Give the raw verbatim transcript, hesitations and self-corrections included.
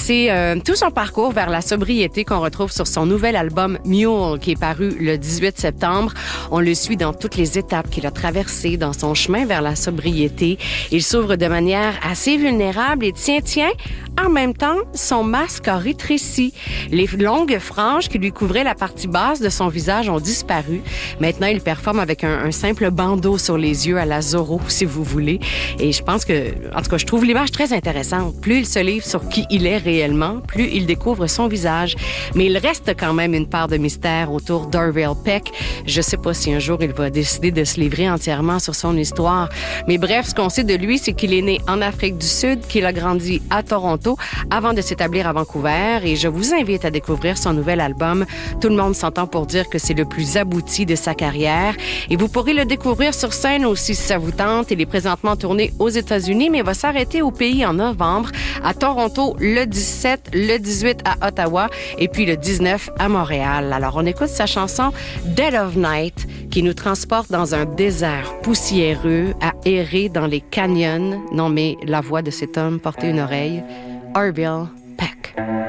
c'est euh, tout son parcours vers la sobriété qu'on retrouve sur son nouvel album Mule qui est paru le dix-huit septembre. On le suit dans toutes les étapes qu'il a traversées dans son chemin vers la sobriété. Il s'ouvre de manière assez vulnérable et tiens, tiens, en même temps, son masque a rétréci. Les longues franges qui lui couvraient la partie basse de son visage ont disparu. Maintenant, il performe avec un, un simple bandeau sur les yeux à la Zorro, si vous voulez. Et je pense que, en tout cas, je trouve l'image très intéressante. Plus il se livre sur qui il est réellement, plus il découvre son visage. Mais il reste quand même une part de mystère autour d'Orville Peck. Je sais pas si un jour il va décider de se livrer entièrement sur son histoire. Mais bref, ce qu'on sait de lui, c'est qu'il est né en Afrique du Sud, qu'il a grandi à Toronto avant de s'établir à Vancouver. Et je vous invite à découvrir son nouvel album. Tout le monde s'entend pour dire que c'est le plus abouti de sa carrière. Et vous pourrez le découvrir sur scène aussi si ça vous tente. Il est présentement tourné aux États-Unis, mais il va s'arrêter au pays en novembre, à Toronto le dix-sept, le dix-huit à Ottawa et puis le dix-neuf à Montréal. Alors, on écoute sa chanson Dead of Night qui nous transporte dans un désert poussiéreux à errer dans les canyons. Non, mais la voix de cet homme, portez une oreille. Orville Peck.